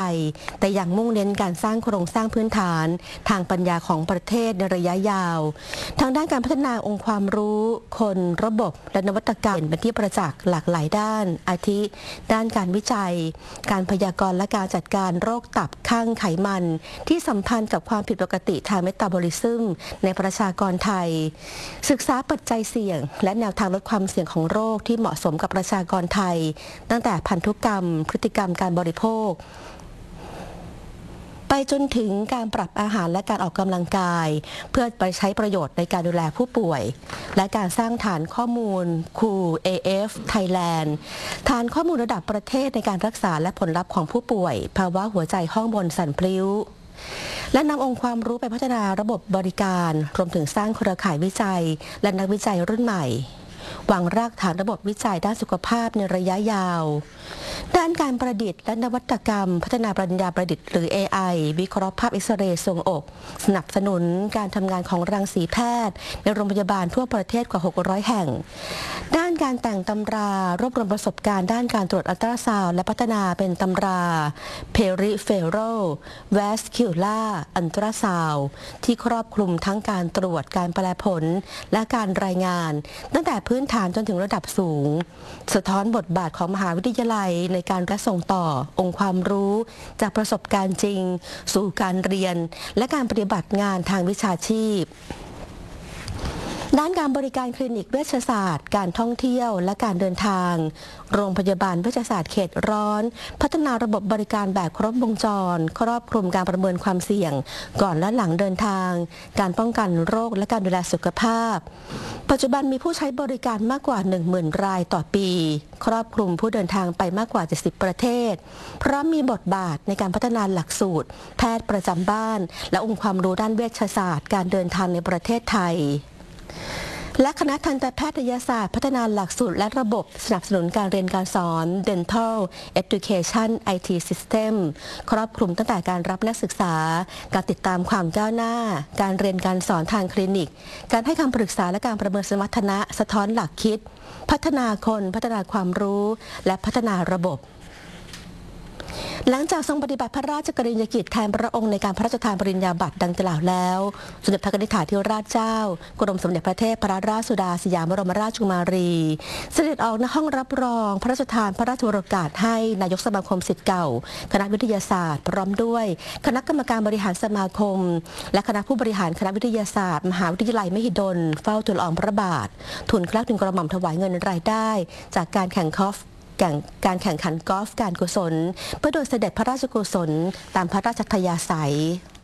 ยแต่ยังมุ่งเน้นการสร้างโครงสร้างพื้นฐานทางปัญญาของประเทศในระยะยาวทางด้านการพัฒนาองค์ความรู้คนระบบและนวัตกรรมเป็นที่ประจักษ์หลากหลายด้านอาทิด้านการวิจัยการพยากรณ์และการจัดการโรคตับข้างไขมันที่สัมพันธ์กับความผิดปกติทางเมตาบอลิซึมในประชากรไทยศึกษาปัจจัยเสี่ยงและแนวทางลดความเสี่ยงของโรคที่เหมาะสมกับประชากรไทยตั้งแต่พันธุกรรมพฤติกรรมการบริโภคไปจนถึงการปรับอาหารและการออกกำลังกายเพื่อไปใช้ประโยชน์ในการดูแลผู้ป่วยและการสร้างฐานข้อมูลคู AF Thailand ฐานข้อมูลระดับประเทศในการรักษาและผลลัพธ์ของผู้ป่วยภาวะหัวใจห้องบนสั่นพลิ้วและนำองค์ความรู้ไปพัฒนาระบบบริการรวมถึงสร้างเครือข่ายวิจัยและนักวิจัยรุ่นใหม่วางรากฐานระบบวิจัยด้านสุขภาพในระยะยาวด้านการประดิษฐ์และนวัตกรรมพัฒนาปัญญาประดิษฐ์หรือ AI วิเคราะห์ภาพเอ็กซเรย์ทรวงอกสนับสนุนการทำงานของรังสีแพทย์ในโรงพยาบาลทั่วประเทศกว่า600แห่งด้านการแต่งตำรารวบรวมประสบการณ์ด้านการตรวจอัลตราซาวด์และพัฒนาเป็นตำรา Peripheral Vascular Ultrasound ที่ครอบคลุมทั้งการตรวจการแปลผลและการรายงานตั้งแต่พื้นฐานจนถึงระดับสูงสะท้อนบทบาทของมหาวิทยาลัยในการและส่งต่อองค์ความรู้จากประสบการณ์จริงสู่การเรียนและการปฏิบัติงานทางวิชาชีพด้านการบริการคลินิกเวชศาสตร์การท่องเที่ยวและการเดินทางโรงพยาบาลเวชศาสตร์เขตร้อนพัฒนาระบบบริการแบบครบวงจรครอบคลุมการประเมินความเสี่ยงก่อนและหลังเดินทางการป้องกันโรคและการดูแลสุขภาพปัจจุบันมีผู้ใช้บริการมากกว่า 10,000 รายต่อปีครอบคลุมผู้เดินทางไปมากกว่า70ประเทศพร้อมมีบทบาทในการพัฒนาหลักสูตรแพทย์ประจำบ้านและองค์ความรู้ด้านเวชศาสตร์การเดินทางในประเทศไทยและคณะทันตแพทยศาสตร์พัฒนาหลักสูตรและระบบสนับสนุนการเรียนการสอน Dental Education IT System ครอบคลุมตั้งแต่การรับนักศึกษาการติดตามความก้าวหน้าการเรียนการสอนทางคลินิกการให้คำปรึกษาและการประเมินสมรรถนะสะท้อนหลักคิดพัฒนาคนพัฒนาความรู้และพัฒนาระบบหลังจากทรงปฏิบัติพระราชกรณียกิจแทนพระองค์ในการพระราชทานปริญญาบัตรดังกล่าวแล้วสมเด็จพระนิธิธิราชเจ้ากรมสมเด็จพระเทพรัตนราชสุดาสยามบรมราชกุมารีเสด็จออกณห้องรับรองพระราชทานพระราชโองการให้นายกสมาคมศิษย์เก่าคณะวิทยาศาสตร์พร้อมด้วยคณะกรรมการบริหารสมาคมและคณะผู้บริหารคณะวิทยาศาสตร์มหาวิทยาลัยมหิดลเฝ้าทูลละอองพระบาททูลเกล้าทูลกระหม่อมถวายเงินรายได้จากการแข่งขันกอล์ฟการกุศลเพื่อโดยเสด็จพระราชกุศลตามพระราชทยาศัย